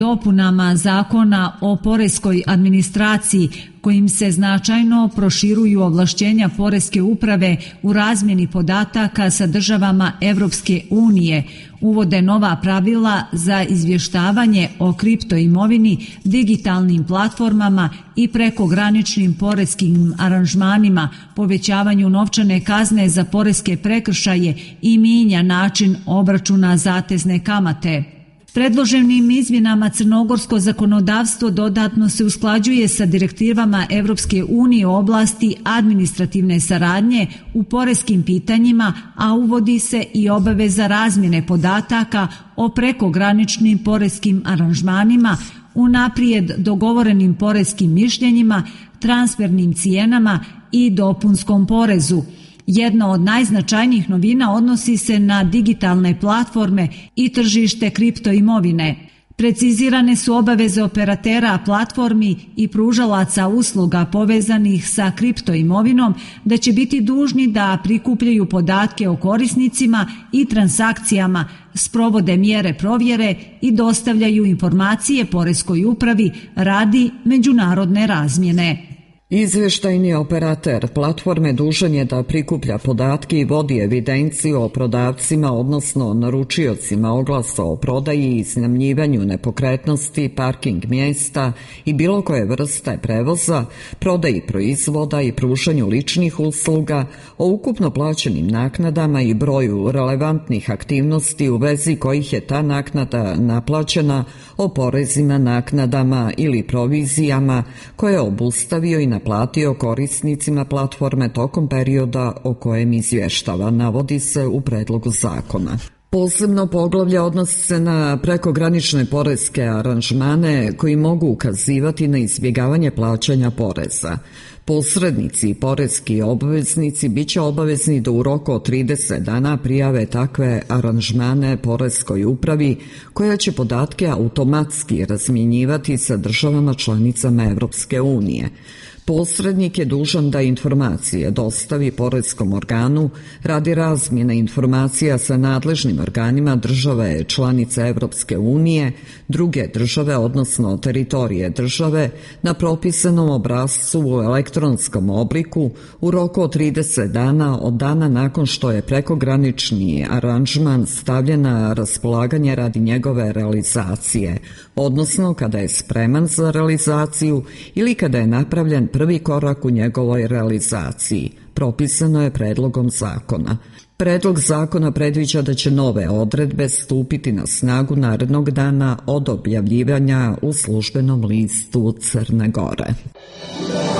dopunama Zakona o poreskoj administraciji kojim se značajno proširuju ovlašćenja poreske uprave u razmjeni podataka sa državama Evropske unije, uvode nova pravila za izvještavanje o kriptoimovini, digitalnim platformama i prekograničnim poreskim aranžmanima, povećavanju novčane kazne za poreske prekršaje i mijenja način obračuna zatezne kamate. Predloženim izmjenama crnogorsko zakonodavstvo dodatno se usklađuje sa direktivama Evropske unije u oblasti administrativne saradnje u poreskim pitanjima, a uvodi se i obaveza razmjene podataka o prekograničnim poreskim aranžmanima, unaprijed dogovorenim poreskim mišljenjima, transfernim cijenama i dopunskom porezu. Jedna od najznačajnijih novina odnosi se na digitalne platforme i tržište kriptoimovine. Precizirane su obaveze operatera platformi i pružalaca usluga povezanih sa kriptoimovinom da će biti dužni da prikupljaju podatke o korisnicima i transakcijama, sprovode mjere provjere i dostavljaju informacije poreskoj upravi radi međunarodne razmjene. Izvještajni operater platforme dužan je da prikuplja podatke i vodi evidenciju o prodavcima, odnosno naručiocima oglasa o prodaji i iznajmljivanju nepokretnosti, parking mjesta i bilo koje vrste prevoza, prodaji proizvoda i pružanju ličnih usluga, o ukupno plaćenim naknadama i broju relevantnih aktivnosti u vezi kojih je ta naknada naplaćena, o porezima, naknadama ili provizijama koje je obustavio i naplatio korisnicima platforme tokom perioda o kojem izvještava, navodi se u predlogu zakona. Posebno poglavlje odnosi se na prekogranične poreske aranžmane koji mogu ukazivati na izbjegavanje plaćanja poreza. Posrednici i poreski obveznici bit će obavezni da u roku od 30 dana prijave takve aranžmane poreskoj upravi koja će podatke automatski razmjenjivati sa državama članicama Evropske unije. Posrednik je dužan da informacije dostavi poreskom organu radi razmjene informacija sa nadležnim organima države članice Evropske unije, druge države, odnosno teritorije države, na propisanom obrascu u elektronskom obliku u roku od 30 dana od dana nakon što je prekogranični aranžman stavljen na raspolaganje radi njegove realizacije, odnosno kada je spreman za realizaciju ili kada je napravljen prvi korak u njegovoj realizaciji, propisano je predlogom zakona. Predlog zakona predviđa da će nove odredbe stupiti na snagu narednog dana od objavljivanja u službenom listu Crne Gore.